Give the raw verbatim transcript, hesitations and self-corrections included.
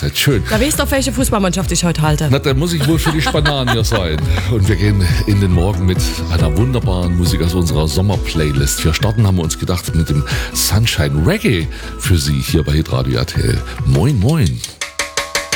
hat. Schön. Da weißt du, auf welche Fußballmannschaft ich heute halte. Na, dann muss ich wohl für die Spananen hier sein. Und wir gehen in den Morgen mit einer wunderbaren Musik aus unserer Sommerplaylist. Wir starten, haben wir uns gedacht, mit dem Sunshine Reggae für Sie hier bei Hitradio R T L. Moin, moin.